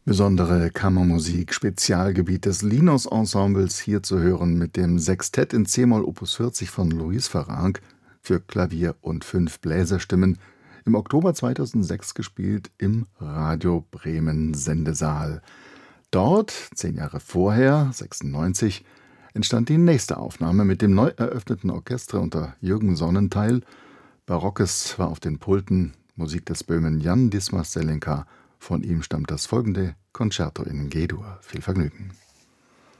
Besondere Kammermusik, Spezialgebiet des Linus-Ensembles, hier zu hören mit dem Sextett in c-Moll Opus 40 von Luis Farag für Klavier und 5 Bläserstimmen, im Oktober 2006 gespielt im Radio Bremen Sendesaal. Dort, 10 Jahre vorher, 96, entstand die nächste Aufnahme mit dem neu eröffneten Orchester unter Jürgen Sonnentheil. Barockes war auf den Pulten, Musik des Böhmen Jan Dismas Selenka. Von ihm stammt das folgende Concerto in G-Dur. Viel Vergnügen.